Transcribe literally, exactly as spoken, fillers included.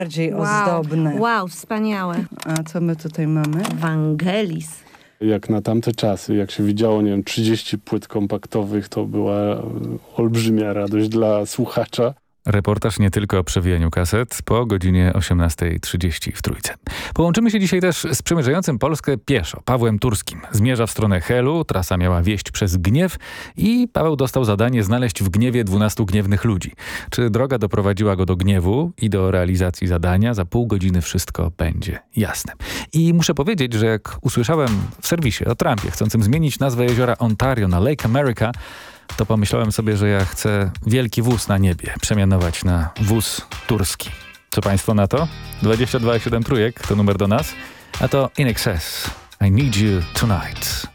bardziej Wow, ozdobne. wow, wspaniałe. A co my tutaj mamy? Wangelis. Jak na tamte czasy, jak się widziało, nie wiem, trzydzieści płyt kompaktowych, to była olbrzymia radość dla słuchacza. Reportaż nie tylko o przewijaniu kaset po godzinie osiemnasta trzydzieści w Trójce. Połączymy się dzisiaj też z przemierzającym Polskę pieszo, Pawłem Turskim. Zmierza w stronę Helu, trasa miała wieść przez Gniew i Paweł dostał zadanie znaleźć w Gniewie dwunastu gniewnych ludzi. Czy droga doprowadziła go do Gniewu i do realizacji zadania? Za pół godziny wszystko będzie jasne. I muszę powiedzieć, że jak usłyszałem w serwisie o Trumpie chcącym zmienić nazwę jeziora Ontario na Lake America, to pomyślałem sobie, że ja chcę wielki wóz na niebie przemianować na wóz turski. Co państwo na to? dwadzieścia dwa siedem Trójek to numer do nas, a to In Excess. I Need You Tonight.